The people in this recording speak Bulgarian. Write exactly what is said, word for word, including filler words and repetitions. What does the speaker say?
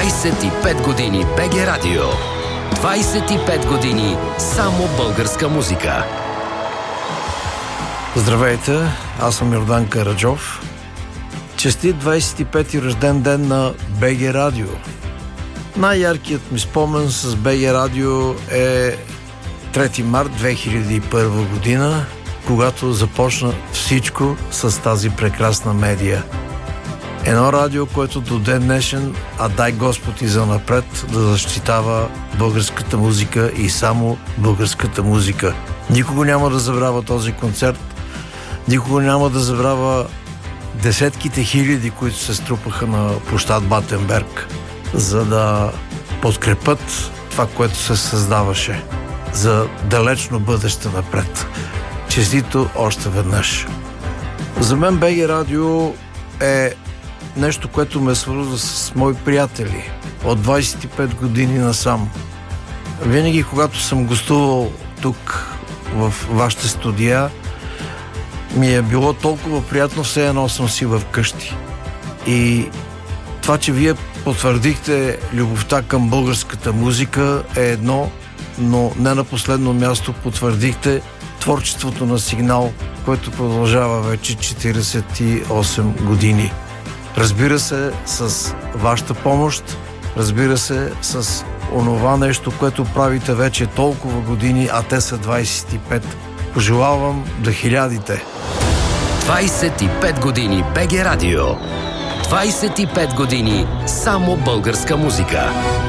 двайсет и пет години БГ Радио. двайсет и пет години само българска музика. Здравейте, аз съм Йордан Караджов. Честит двайсет и пети рожден ден на БГ Радио. Най-яркият ми спомен с БГ Радио е трети март две хиляди и първа година, когато започна всичко с тази прекрасна медия. Едно радио, което до ден днешен, а дай Господ и занапред, да защитава българската музика и само българската музика. Никога няма да забравя този концерт, никога няма да забравя десетките хиляди, които се струпаха на площад Батенберг, за да подкрепят това, което се създаваше за далечно бъдеще напред. Честито още веднъж. За мен БГ Радио е нещо, което ме свързва с мои приятели от двайсет и пет години насам. Винаги, когато съм гостувал тук в вашите студия, ми е било толкова приятно, все едно съм си в къщи. И това, че вие потвърдихте любовта към българската музика е едно, но не на последно място потвърдихте творчеството на Сигнал, което продължава вече четирийсет и осем години. Разбира се, с вашата помощ, разбира се, с онова нещо, което правите вече толкова години, а те са двайсет и пет. Пожелавам да хилядите. двайсет и пет години БГ Радио. двайсет и пет години само българска музика.